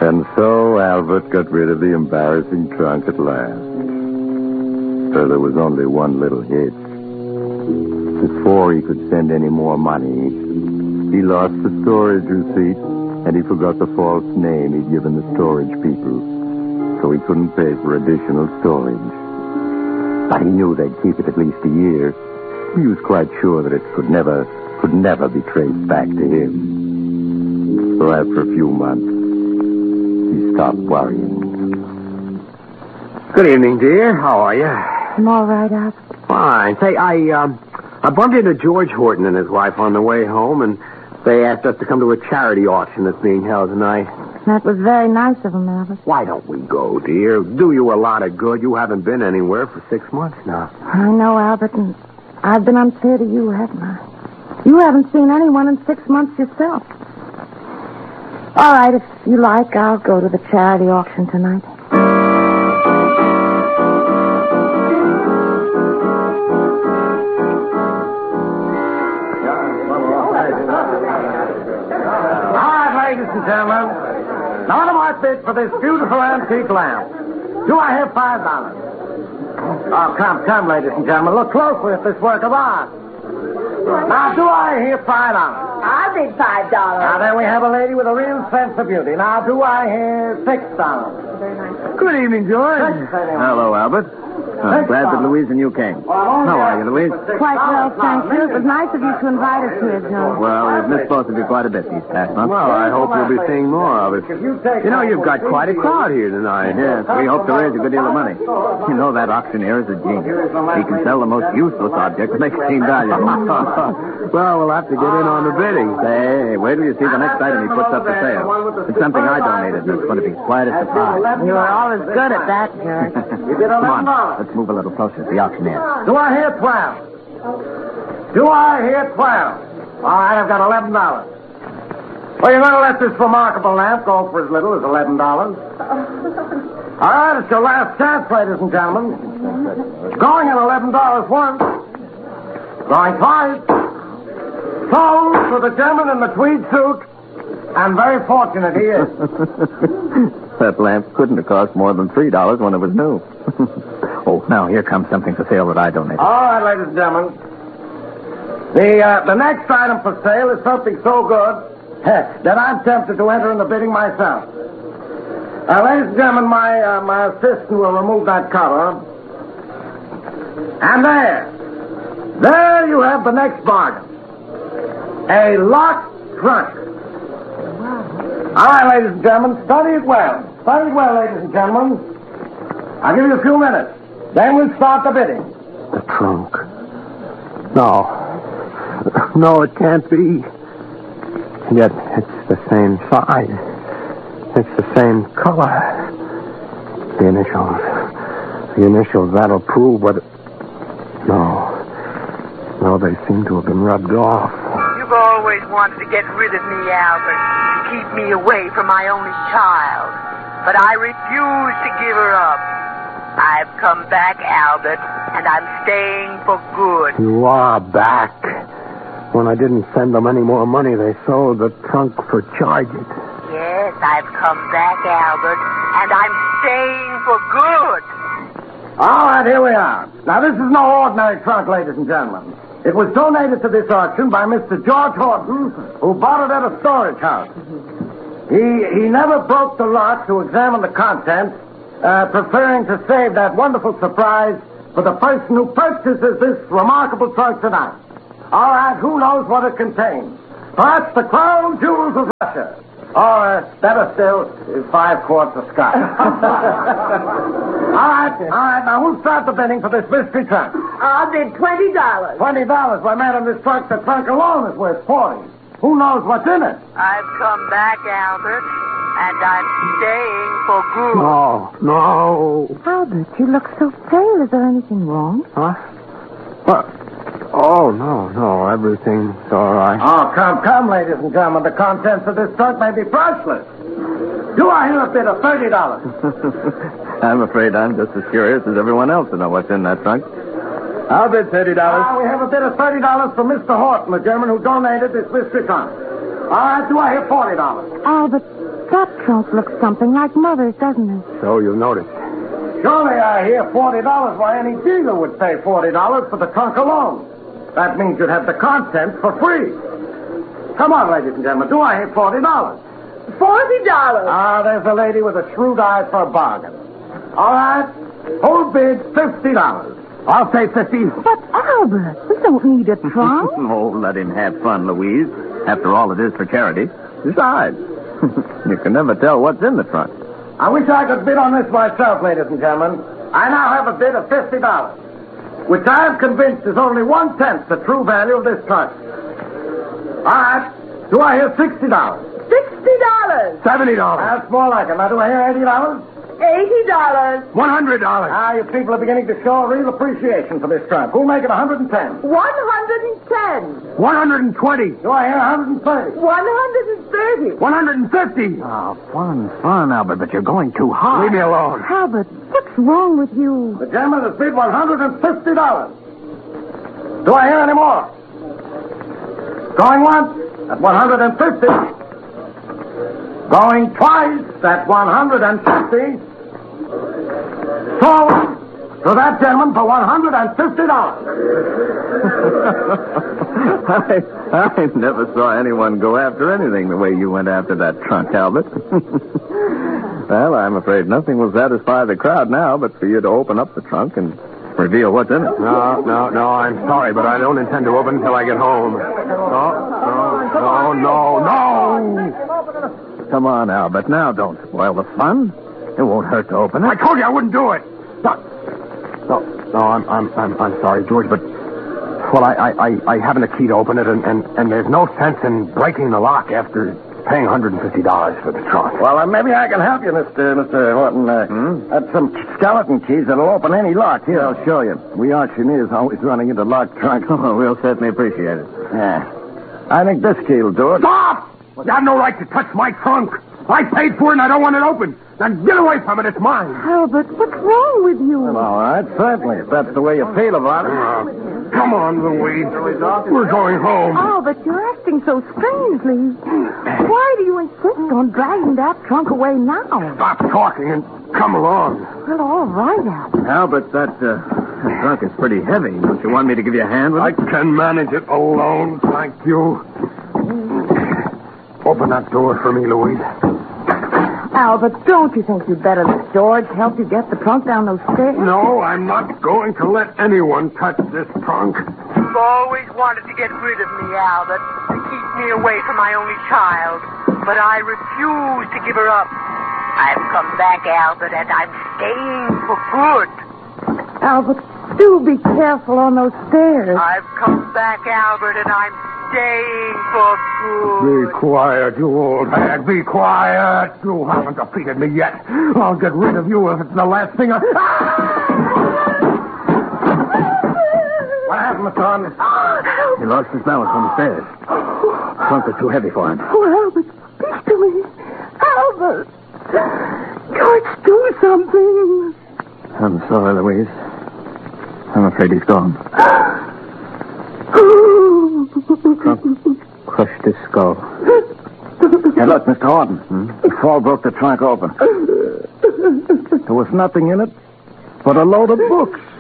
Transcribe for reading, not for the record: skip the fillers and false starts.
And so Albert got rid of the embarrassing trunk at last. So there was only one little hitch. Before he could send any more money, he lost the storage receipt, and he forgot the false name he'd given the storage people. So he couldn't pay for additional storage. But he knew they'd keep it at least a year. He was quite sure that it could never be traced back to him. So after a few months, he stopped worrying. Good evening, dear. How are you? I'm all right, Albert. Fine. Say, I bumped into George Horton and his wife on the way home, and they asked us to come to a charity auction that's being held tonight. That was very nice of them, Albert. Why don't we go, dear? Do you a lot of good. You haven't been anywhere for 6 months now. I know, Albert, and I've been unfair to you, haven't I? You haven't seen anyone in 6 months yourself. All right, if you like, I'll go to the charity auction tonight. Ladies and gentlemen, now to my bid for this beautiful antique lamp. Do I have $5? Oh, come, ladies and gentlemen. Look closely at this work of art. Now, do I hear $5? I'll bid $5. Now, then we have a lady with a real sense of beauty. Now, do I hear $6? Very nice. Good evening, George. Hello, Albert. I'm glad that Louise and you came. How are you, Louise? Quite well, thank you. It was nice of you to invite us here, John. Well, we've missed both of you quite a bit these past months. Well, I hope you'll be seeing more of it. You know, you've got quite a crowd here tonight. Yes, we hope to raise a good deal of money. You know, that auctioneer is a genius. He can sell the most useless objects and make it seem valuable. Well, we'll have to get in on the bidding. Hey, wait till you see the next item he puts up for sale. It's something I donated, and it's going to be quite a surprise. You are always good at that, George. Come on, let's move a little closer to the auctioneer. Do I hear 12? Do I hear 12? All right, I've got $11. Well, you're going to let this remarkable lamp go for as little as $11? All right, it's your last chance, ladies and gentlemen. Going at $11 once. Going twice. Sold to the gentleman in the tweed suit. And very fortunate he is. That lamp couldn't have cost more than $3 when it was new. Oh, now here comes something for sale that I donated. All right, ladies and gentlemen. The next item for sale is something so good that I'm tempted to enter in the bidding myself. Ladies and gentlemen, my assistant will remove that cover. And there you have the next bargain. A locked trunk. All right, ladies and gentlemen, study it well. Study it well, ladies and gentlemen. I'll give you a few minutes. Then we'll start the bidding. The trunk. No, it can't be. Yet it's the same size. It's the same color. The initials, that'll prove what... No, they seem to have been rubbed off. You've always wanted to get rid of me, Albert, to keep me away from my only child. But I refuse to give her up. I've come back, Albert, and I'm staying for good. You are back. When I didn't send them any more money, they sold the trunk for charges. Yes, I've come back, Albert, and I'm staying for good. All right, here we are. Now, this is no ordinary trunk, ladies and gentlemen. It was donated to this auction by Mr. George Horton, who bought it at a storage house. He never broke the lock to examine the contents, preferring to save that wonderful surprise for the person who purchases this remarkable trunk tonight. All right, who knows what it contains? Perhaps the crown jewels of Russia. Or, better still, 5 quarts of scotch. All right, now who'll start the bidding for this mystery trunk? I'll bid $20. $20? Why, madam, this trunk, the trunk alone is worth $40. Who knows what's in it? I've come back, Albert, and I'm staying for good. No. Albert, you look so pale. Is there anything wrong? Huh? What? Oh, no, everything's all right. Oh, come, ladies and gentlemen. The contents of this trunk may be priceless. Do I hear a bid of $30? I'm afraid I'm just as curious as everyone else to know what's in that trunk. I'll bid $30. We have a bid of $30 from Mr. Horton, the German who donated this mystery trunk. All right, do I hear $40? Albert, That trunk looks something like Mother's, doesn't it? So you noticed. Surely I hear $40. Why, any dealer would pay $40 for the trunk alone. That means you'd have the contents for free. Come on, ladies and gentlemen. Do I hear $40? $40. Ah, there's a lady with a shrewd eye for a bargain. All right. Whole bid, $50. I'll say 50. But, Albert, we don't need a trunk. Oh, let him have fun, Louise. After all, it is for charity. Besides, you can never tell what's in the trunk. I wish I could bid on this myself, ladies and gentlemen. I now have a bid of $50, which I am convinced is only 1/10 the true value of this trunk. All right. Do I hear $60? $60. $70. That's more like it. Now, do I hear $80? $80. $100. Ah, you people are beginning to show a real appreciation for this trunk. Who'll make it 110? 110. 120. Do I hear 130? 130. 150. Oh, fun, Albert, but you're going too high. Leave me alone. Albert, what's wrong with you? The gentleman has bid $150. Do I hear any more? Going once at 150. Going twice at 150. Sold to that gentleman for $150. I never saw anyone go after anything the way you went after that trunk, Albert. Well, I'm afraid nothing will satisfy the crowd now but for you to open up the trunk and reveal what's in it. No, I'm sorry, but I don't intend to open until I get home. No. Come on, Albert. Now don't spoil the fun. It won't hurt to open it. I told you I wouldn't do it. No, I'm sorry, George, but well, I haven't a key to open it, and there's no sense in breaking the lock after paying $150 for the trunk. Well, maybe I can help you, Mr. Horton. That's some skeleton keys that'll open any lock. Here, I'll show you. We auctioneers always running into locked trunks. Oh, we'll certainly appreciate it. Yeah. I think this key will do it. Stop! You have no right to touch my trunk. I paid for it, and I don't want it open. Now get away from it. It's mine. Albert, what's wrong with you? Well, all right, certainly, if that's the way you feel about it. Come on, Louise. We're going home. Albert, you're acting so strangely. Why do you insist on dragging that trunk away now? Stop talking and come along. Well, all right, Albert. Albert, that trunk is pretty heavy. Don't you want me to give you a hand with I it? can manage it alone, thank you. Open that door for me, Louise. Albert, don't you think you'd better let George help you get the trunk down those stairs? No, I'm not going to let anyone touch this trunk. You've always wanted to get rid of me, Albert, to keep me away from my only child. But I refuse to give her up. I've come back, Albert, and I'm staying for good. Albert, do be careful on those stairs. I've come back, Albert, and I'm staying for good. Be quiet, you old hag. Be quiet. You haven't defeated me yet. I'll get rid of you if it's the last thing I... What happened, Mr. Horton? He lost his balance on the stairs. The trunk was too heavy for him. Oh, Albert, speak to me. Albert! George, do something. I'm sorry, Louise. I'm afraid he's gone. Trunk crushed his skull. Hey, look, Mr. Horton. The fall broke the trunk open. There was nothing in it but a load of books.